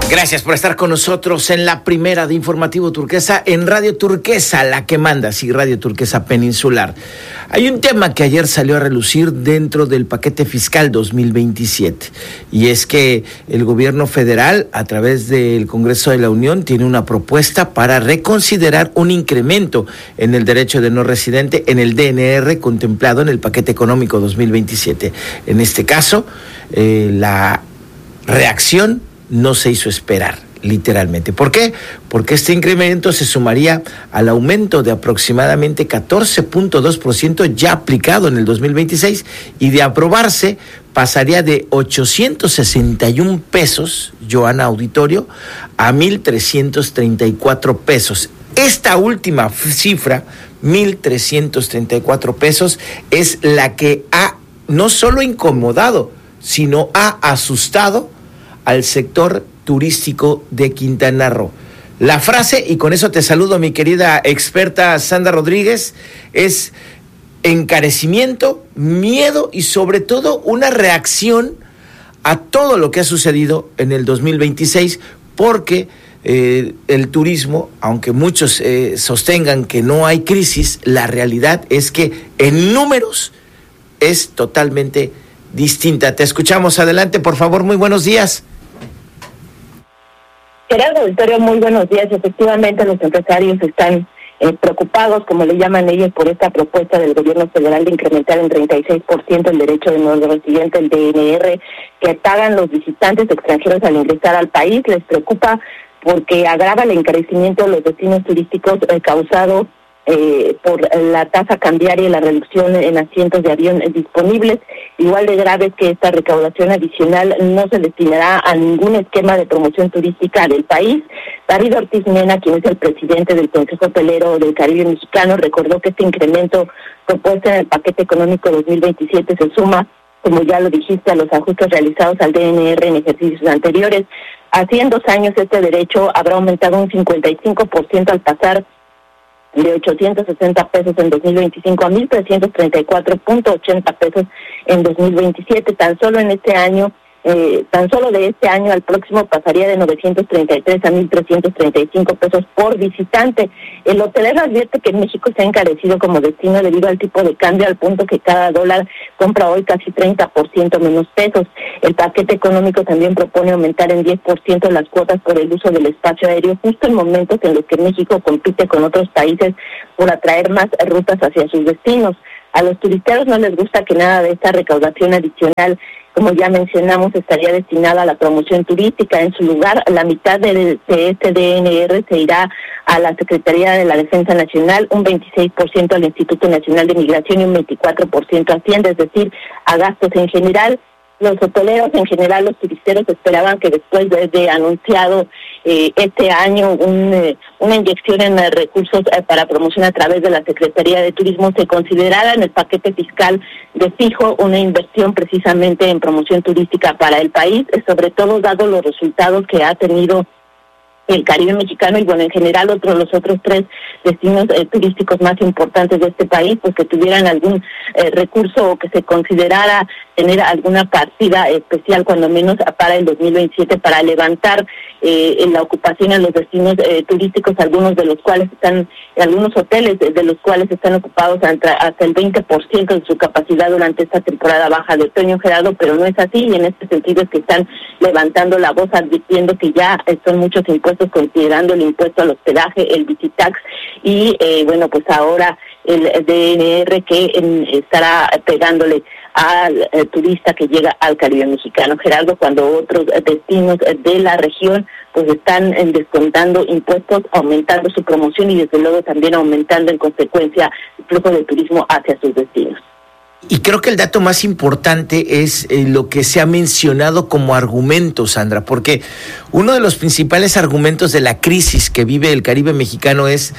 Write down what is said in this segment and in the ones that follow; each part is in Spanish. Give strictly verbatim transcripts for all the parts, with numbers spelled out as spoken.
Gracias por estar con nosotros en la primera de Informativo Turquesa, en Radio Turquesa, la que manda, sí, Radio Turquesa Peninsular. Hay un tema que ayer salió a relucir dentro del paquete fiscal dos mil veintisiete, y es que el gobierno federal, a través del Congreso de la Unión, tiene una propuesta para reconsiderar un incremento en el derecho de no residente, en el D N R, contemplado en el paquete económico dos mil veintisiete. En este caso, eh, la reacción no se hizo esperar, literalmente. ¿Por qué? Porque este incremento se sumaría al aumento de aproximadamente catorce punto dos por ciento ya aplicado en el dos mil veintiséis, y de aprobarse pasaría de ochocientos sesenta y un pesos, Joana Auditorio, a mil trescientos treinta y cuatro pesos. Esta última cifra, mil trescientos treinta y cuatro pesos, es la que ha no solo incomodado, sino ha asustado al sector turístico de Quintana Roo. La frase, y con eso te saludo, mi querida experta Sandra Rodríguez, es encarecimiento, miedo y sobre todo una reacción a todo lo que ha sucedido en el dos mil veintiséis, porque eh, el turismo, aunque muchos eh, sostengan que no hay crisis, la realidad es que en números es totalmente distinta. Te escuchamos, adelante, por favor, muy buenos días. Gerardo Auditorio, muy buenos días. Efectivamente, los empresarios están eh, preocupados, como le llaman ellos, por esta propuesta del gobierno federal de incrementar en treinta y seis por ciento el derecho de no residente, el D N R, que pagan los visitantes extranjeros al ingresar al país. Les preocupa porque agrava el encarecimiento de los destinos turísticos eh, causado Eh, por la tasa cambiaria y la reducción en asientos de avión disponibles. Igual de grave es que esta recaudación adicional no se destinará a ningún esquema de promoción turística del país. David Ortiz Mena, quien es el presidente del Consejo Hotelero del Caribe Mexicano, recordó que este incremento propuesto en el paquete económico dos mil veintisiete se suma, como ya lo dijiste, a los ajustes realizados al D N R en ejercicios anteriores. Así, en dos años este derecho habrá aumentado un cincuenta y cinco por ciento al pasar de ochocientos sesenta pesos en dos mil veinticinco a mil trescientos treinta y cuatro punto ochenta pesos en dos mil veintisiete. Tan solo en este año, eh, tan solo de este año al próximo pasaría de novecientos treinta y tres a mil trescientos treinta y cinco pesos por visitante. El hotelero advierte que en México se ha encarecido como destino debido al tipo de cambio, al punto que cada dólar compra hoy casi treinta por ciento menos pesos. El paquete económico también propone aumentar en diez por ciento las cuotas por el uso del espacio aéreo, justo en momentos en los que México compite con otros países por atraer más rutas hacia sus destinos. A los turisteros no les gusta que nada de esta recaudación adicional, como ya mencionamos, estaría destinada a la promoción turística. En su lugar, la mitad de, de este D N R se irá a la Secretaría de la Defensa Nacional, un veintiséis por ciento al Instituto Nacional de Migración y un veinticuatro por ciento a Hacienda, es decir, a gastos en general. Los hoteleros, en general los turisteros, esperaban que después de, de anunciado eh, este año un, eh, una inyección en eh, recursos eh, para promoción a través de la Secretaría de Turismo, se considerara en el paquete fiscal de fijo una inversión precisamente en promoción turística para el país, eh, sobre todo dado los resultados que ha tenido el Caribe mexicano y, bueno, en general otros los otros tres destinos eh, turísticos más importantes de este país, pues que tuvieran algún eh, recurso o que se considerara tener alguna partida especial, cuando menos para el dos mil veintisiete, para levantar eh, en la ocupación en los destinos eh, turísticos, algunos de los cuales están, algunos hoteles de, de los cuales están ocupados hasta, hasta el veinte por ciento de su capacidad durante esta temporada baja de otoño, Gerardo, pero no es así, y en este sentido es que están levantando la voz, advirtiendo que ya son muchos impuestos, considerando el impuesto al hospedaje, el Visitax, y eh, bueno, pues ahora el D N R que en, estará pegándole al eh, turista que llega al Caribe mexicano, Gerardo, cuando otros eh, destinos eh, de la región pues están eh, descontando impuestos, aumentando su promoción y desde luego también aumentando en consecuencia el flujo de turismo hacia sus destinos. Y creo que el dato más importante es eh, lo que se ha mencionado como argumento, Sandra, porque uno de los principales argumentos de la crisis que vive el Caribe mexicano es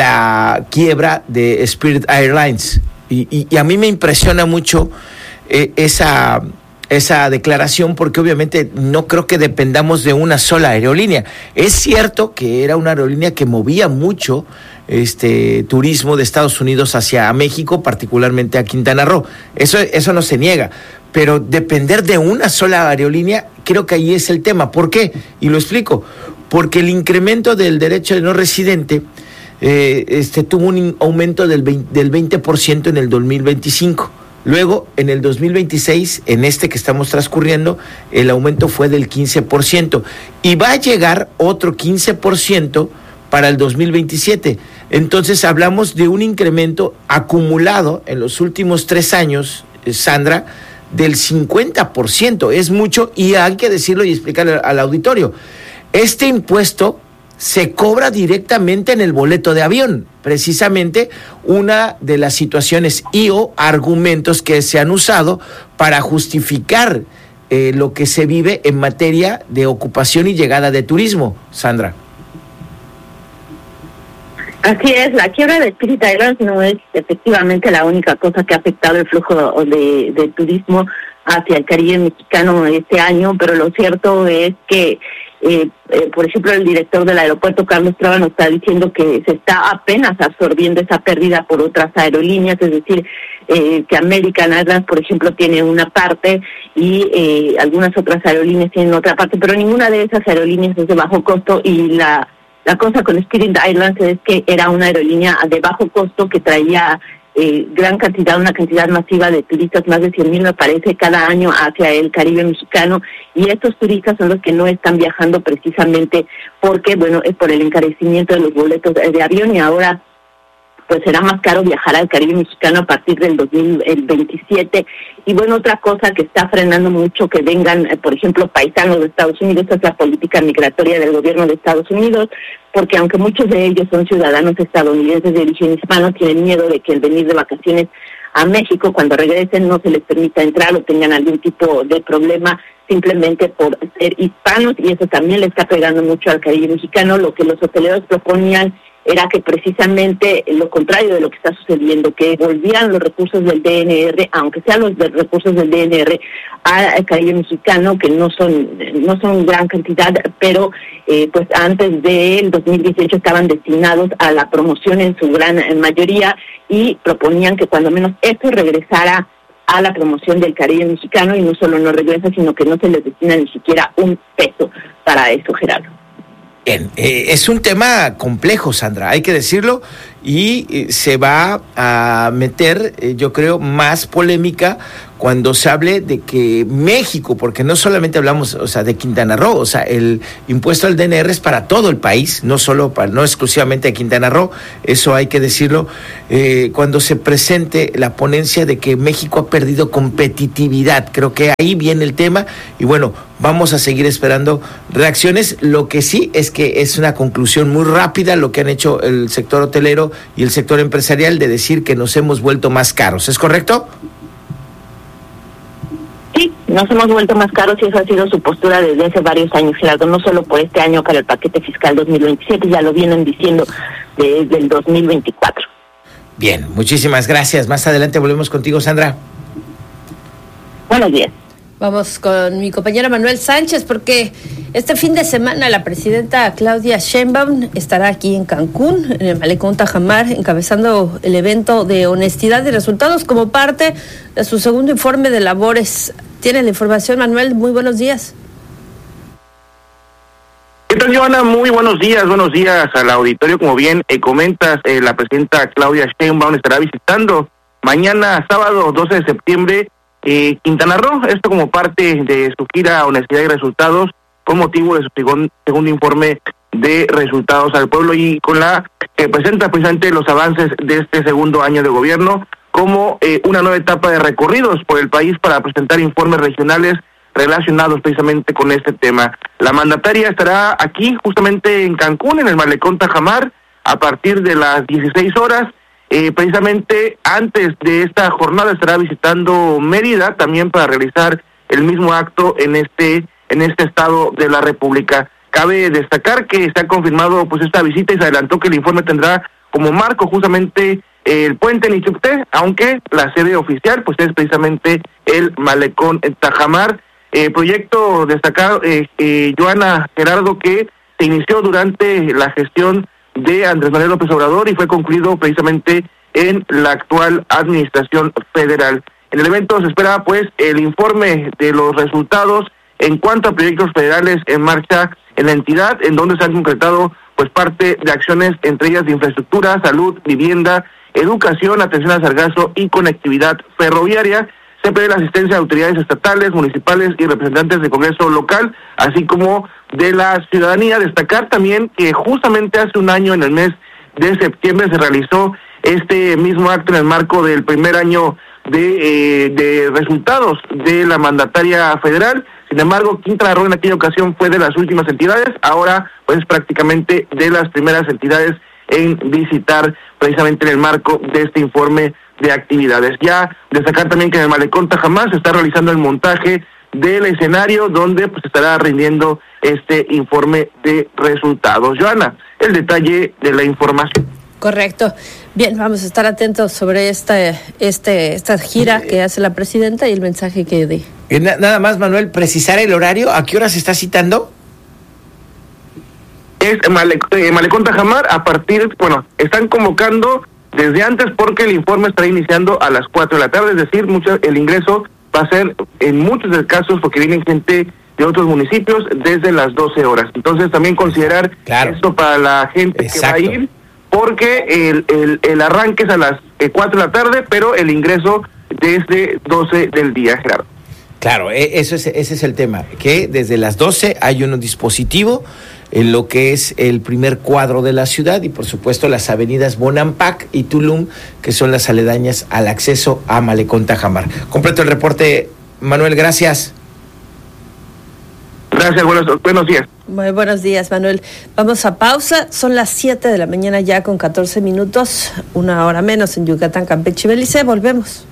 la quiebra de Spirit Airlines. Y, y, y a mí me impresiona mucho eh, esa esa declaración, porque obviamente no creo que dependamos de una sola aerolínea. Es cierto que era una aerolínea que movía mucho este turismo de Estados Unidos hacia México, particularmente a Quintana Roo. Eso, eso no se niega, pero depender de una sola aerolínea, creo que ahí es el tema. ¿Por qué? Y lo explico. Porque el incremento del derecho de no residente eh, este, tuvo un aumento del veinte, del veinte por ciento en el dos mil veinticinco. Luego, en el dos mil veintiséis, en este que estamos transcurriendo, el aumento fue del quince por ciento. Y va a llegar otro quince por ciento para el dos mil veintisiete. Entonces hablamos de un incremento acumulado en los últimos tres años, Sandra, del cincuenta por ciento. Es mucho, y hay que decirlo y explicarle al auditorio. Este impuesto se cobra directamente en el boleto de avión. Precisamente una de las situaciones y o argumentos que se han usado para justificar eh, lo que se vive en materia de ocupación y llegada de turismo, Sandra. Así es, la quiebra de Spirit Airlines no es efectivamente la única cosa que ha afectado el flujo de, de turismo hacia el Caribe mexicano este año, pero lo cierto es que, eh, eh, por ejemplo, el director del aeropuerto, Carlos Traba, nos está diciendo que se está apenas absorbiendo esa pérdida por otras aerolíneas, es decir, eh, que American Airlines, por ejemplo, tiene una parte y eh, algunas otras aerolíneas tienen otra parte, pero ninguna de esas aerolíneas es de bajo costo, y la La cosa con Spirit Airlines es que era una aerolínea de bajo costo que traía eh, gran cantidad, una cantidad masiva de turistas, más de cien mil me parece, cada año hacia el Caribe mexicano, y estos turistas son los que no están viajando precisamente porque, bueno, es por el encarecimiento de los boletos de avión, y ahora pues será más caro viajar al Caribe mexicano a partir del dos mil veintisiete. Y bueno, otra cosa que está frenando mucho que vengan, eh, por ejemplo, paisanos de Estados Unidos, es la política migratoria del gobierno de Estados Unidos, porque aunque muchos de ellos son ciudadanos estadounidenses de origen hispano, tienen miedo de que el venir de vacaciones a México, cuando regresen, no se les permita entrar o tengan algún tipo de problema simplemente por ser hispanos, y eso también le está pegando mucho al Caribe mexicano. Lo que los hoteleros proponían era que precisamente lo contrario de lo que está sucediendo, que volvieran los recursos del D N R, aunque sean los de recursos del D N R, al Caribe mexicano, que no son no son gran cantidad, pero eh, pues antes del dos mil dieciocho estaban destinados a la promoción en su gran mayoría, y proponían que cuando menos esto regresara a la promoción del Caribe mexicano, y no solo no regresa, sino que no se les destina ni siquiera un peso para eso, Gerardo. Bien, eh, es un tema complejo, Sandra, hay que decirlo, y eh, se va a meter, eh, yo creo, más polémica cuando se hable de que México, porque no solamente hablamos, o sea, de Quintana Roo, o sea, el impuesto al D N R es para todo el país, no solo para, no exclusivamente de Quintana Roo, eso hay que decirlo, eh, cuando se presente la ponencia de que México ha perdido competitividad, creo que ahí viene el tema, y bueno, vamos a seguir esperando reacciones. Lo que sí es que es una conclusión muy rápida lo que han hecho el sector hotelero y el sector empresarial de decir que nos hemos vuelto más caros, ¿es correcto? Sí, nos hemos vuelto más caros, y esa ha sido su postura desde hace varios años, Gerardo, no solo por este año para el paquete fiscal dos mil veintisiete, ya lo vienen diciendo desde el dos mil veinticuatro. Bien, muchísimas gracias. Más adelante volvemos contigo, Sandra. Buenos días. Vamos con mi compañera Manuel Sánchez, porque este fin de semana la presidenta Claudia Sheinbaum estará aquí en Cancún, en el Malecón Tajamar, encabezando el evento de honestidad y resultados como parte de su segundo informe de labores. Tiene la información, Manuel, muy buenos días. ¿Qué tal, Joana? Muy buenos días, buenos días al auditorio. Como bien eh, comentas, eh, la presidenta Claudia Sheinbaum estará visitando mañana, sábado doce de septiembre, Eh, Quintana Roo, esto como parte de su gira Honestidad y Resultados, con motivo de su segundo, segundo informe de resultados al pueblo, y con la que eh, presenta precisamente los avances de este segundo año de gobierno, como eh, una nueva etapa de recorridos por el país para presentar informes regionales relacionados precisamente con este tema. La mandataria estará aquí justamente en Cancún, en el Malecón Tajamar, a partir de las dieciséis horas. Eh, precisamente antes de esta jornada estará visitando Mérida también para realizar el mismo acto en este en este estado de la República. Cabe destacar que se ha confirmado pues esta visita, y se adelantó que el informe tendrá como marco justamente el puente Nichupté, aunque la sede oficial pues es precisamente el Malecón Tajamar. Eh, proyecto destacado, eh, eh, Joana, Gerardo, que se inició durante la gestión de Andrés Manuel López Obrador y fue concluido precisamente en la actual administración federal. En el evento se espera pues el informe de los resultados en cuanto a proyectos federales en marcha en la entidad, en donde se han concretado pues parte de acciones, entre ellas de infraestructura, salud, vivienda, educación, atención al sargazo y conectividad ferroviaria. Se prevé la asistencia de autoridades estatales, municipales y representantes del Congreso local, así como de la ciudadanía. Destacar también que justamente hace un año, en el mes de septiembre, se realizó este mismo acto en el marco del primer año de, eh, de resultados de la mandataria federal. Sin embargo, Quintana Roo en aquella ocasión fue de las últimas entidades, ahora pues prácticamente de las primeras entidades en visitar precisamente en el marco de este informe de actividades. Ya destacar también que en el Malecón Tajamar se está realizando el montaje del escenario donde pues estará rindiendo este informe de resultados. Joana, el detalle de la información. Correcto. Bien, vamos a estar atentos sobre esta, este, esta gira que hace la presidenta y el mensaje que dé. Nada más, Manuel, precisar el horario. ¿A qué hora se está citando? Es Male, eh, Malecón Tajamar a partir, bueno, están convocando desde antes porque el informe estará iniciando a las cuatro de la tarde, es decir, mucho, el ingreso va a ser en muchos de los casos porque vienen gente de otros municipios desde las doce horas. Entonces también considerar claro. esto para la gente Exacto. que va a ir, porque el, el, el arranque es a las cuatro de la tarde, pero el ingreso desde doce del día, Gerardo. Claro, eso es, ese es el tema, que desde las doce hay un dispositivo en lo que es el primer cuadro de la ciudad y por supuesto las avenidas Bonampak y Tulum, que son las aledañas al acceso a Malecón Tajamar. Completo el reporte, Manuel, gracias. Gracias, buenos, buenos días. Muy buenos días, Manuel. Vamos a pausa, son las siete de la mañana ya con catorce minutos, una hora menos en Yucatán, Campeche y Belice, volvemos.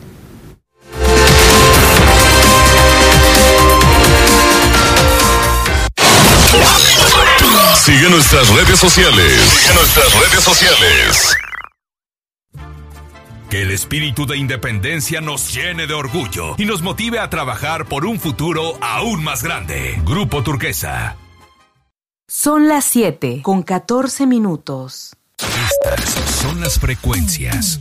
Sigue nuestras redes sociales. Sigue nuestras redes sociales. Que el espíritu de independencia nos llene de orgullo y nos motive a trabajar por un futuro aún más grande. Grupo Turquesa. Son las siete con catorce minutos. Estas son las frecuencias